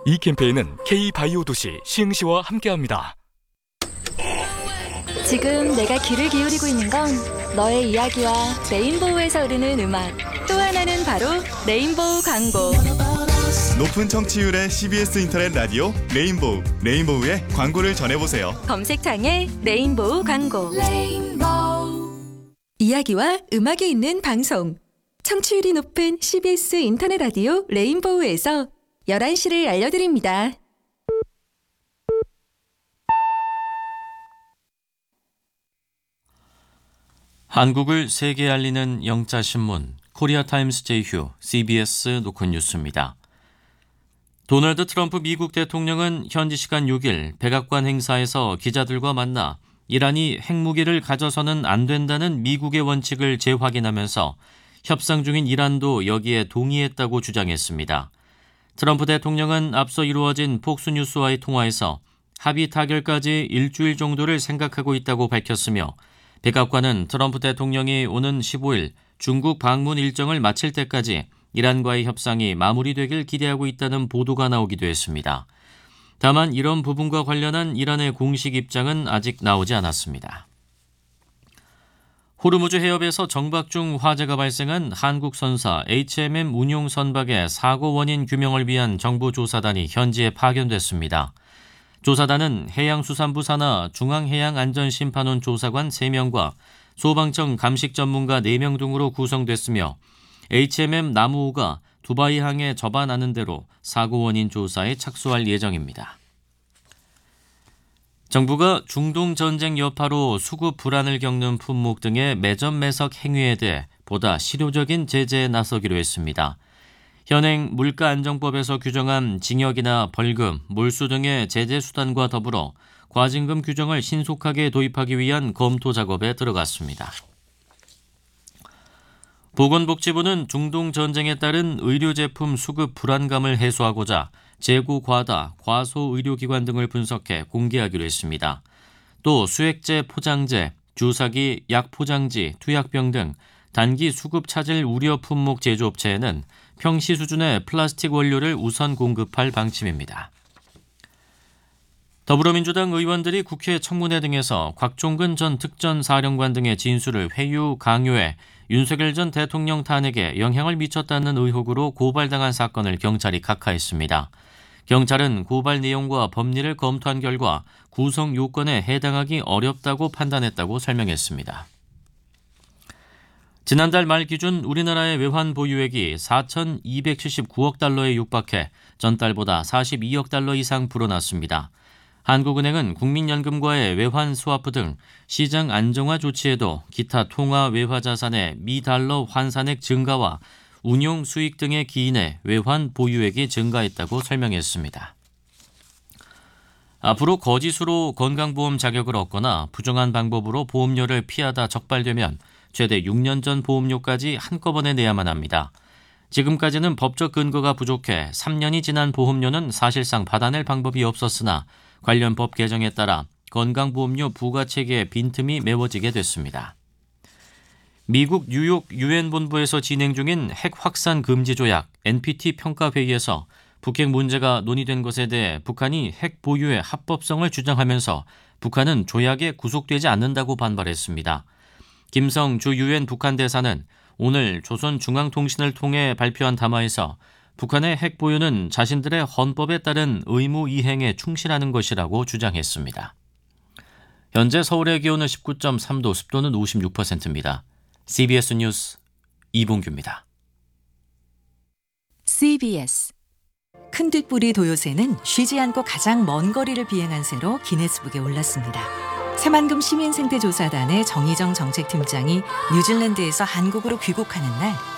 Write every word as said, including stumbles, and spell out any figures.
이 캠페인은 K바이오 도시 시흥시와 함께합니다. 지금 내가 귀를 기울이고 있는 건 너의 이야기와 레인보우에서 흐르는 음악, 또 하나는 바로 레인보우 광고. 높은 청취율의 씨비에스 인터넷 라디오 레인보우, 레인보우의 광고를 전해보세요. 검색창에 레인보우 광고. 레인보우. 이야기와 음악이 있는 방송. 청취율이 높은 씨비에스 인터넷 라디오 레인보우에서 열한 시를 알려드립니다. 한국을 세계에 알리는 영자신문 코리아타임스 제휴 씨비에스 노컷 뉴스입니다. 도널드 트럼프 미국 대통령은 현지 시간 육 일 백악관 행사에서 기자들과 만나 이란이 핵무기를 가져서는 안 된다는 미국의 원칙을 재확인하면서 협상 중인 이란도 여기에 동의했다고 주장했습니다. 트럼프 대통령은 앞서 이루어진 폭스뉴스와의 통화에서 합의 타결까지 일주일 정도를 생각하고 있다고 밝혔으며 백악관은 트럼프 대통령이 오는 십오 일 중국 방문 일정을 마칠 때까지 이란과의 협상이 마무리되길 기대하고 있다는 보도가 나오기도 했습니다. 다만 이런 부분과 관련한 이란의 공식 입장은 아직 나오지 않았습니다. 호르무즈 해협에서 정박 중 화재가 발생한 한국 선사 에이치엠엠 운용 선박의 사고 원인 규명을 위한 정부 조사단이 현지에 파견됐습니다. 조사단은 해양수산부 산하 중앙해양안전심판원 조사관 세 명과 소방청 감식 전문가 네 명 등으로 구성됐으며 에이치엠엠 나무호가 두바이항에 접안하는 대로 사고 원인 조사에 착수할 예정입니다. 정부가 중동 전쟁 여파로 수급 불안을 겪는 품목 등의 매점 매석 행위에 대해 보다 실효적인 제재에 나서기로 했습니다. 현행 물가안정법에서 규정한 징역이나 벌금, 몰수 등의 제재 수단과 더불어 과징금 규정을 신속하게 도입하기 위한 검토 작업에 들어갔습니다. 보건복지부는 중동 전쟁에 따른 의료제품 수급 불안감을 해소하고자 재고 과다, 과소 의료기관 등을 분석해 공개하기로 했습니다. 또 수액제 포장재, 주사기, 약 포장지, 투약병 등 단기 수급 차질 우려 품목 제조업체에는 평시 수준의 플라스틱 원료를 우선 공급할 방침입니다. 더불어민주당 의원들이 국회 청문회 등에서 곽종근 전 특전사령관 등의 진술을 회유, 강요해 윤석열 전 대통령 탄핵에 영향을 미쳤다는 의혹으로 고발당한 사건을 경찰이 각하했습니다. 경찰은 고발 내용과 법리를 검토한 결과 구성 요건에 해당하기 어렵다고 판단했다고 설명했습니다. 지난달 말 기준 우리나라의 외환 보유액이 사천이백칠십구억 달러에 육박해 전달보다 사십이억 달러 이상 불어났습니다. 한국은행은 국민연금과의 외환 스와프 등 시장 안정화 조치에도 기타 통화 외화 자산의 미달러 환산액 증가와 운용 수익 등의 기인해 외환 보유액이 증가했다고 설명했습니다. 앞으로 거짓으로 건강보험 자격을 얻거나 부정한 방법으로 보험료를 피하다 적발되면 최대 육 년 전 보험료까지 한꺼번에 내야만 합니다. 지금까지는 법적 근거가 부족해 삼 년이 지난 보험료는 사실상 받아낼 방법이 없었으나 관련 법 개정에 따라 건강보험료 부과체계에 빈틈이 메워지게 됐습니다. 미국 뉴욕 유엔 본부에서 진행 중인 핵 확산 금지 조약 엔피티 평가회의에서 북핵 문제가 논의된 것에 대해 북한이 핵 보유의 합법성을 주장하면서 북한은 조약에 구속되지 않는다고 반발했습니다. 김성 주 유엔 북한 대사는 오늘 조선중앙통신을 통해 발표한 담화에서 북한의 핵 보유는 자신들의 헌법에 따른 의무 이행에 충실하는 것이라고 주장했습니다. 현재 서울의 기온은 십구 점 삼 도, 습도는 오십육 퍼센트입니다. 씨비에스 뉴스 이봉규입니다. 씨비에스 큰뒷부리 도요새는 쉬지 않고 가장 먼 거리를 비행한 새로 기네스북에 올랐습니다. 새만금 시민생태조사단의 정희정 정책팀장이 뉴질랜드에서 한국으로 귀국하는 날